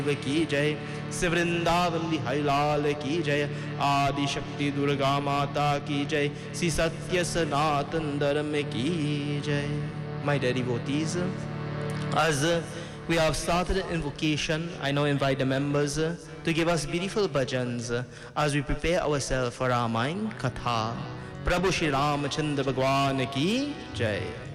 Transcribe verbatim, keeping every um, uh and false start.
की जय, श्री वृंदावन बिहारी लाल की जय, आदि शक्ति दुर्गा माता की जय, श्री सत्य सनातन धर्म की जय. My dear devotees, as we have started an invocation, I now invite the members to give us beautiful bhajans as we prepare ourselves for our mind katha. Prabhu Shri Ramachandra Bhagwan ki jai.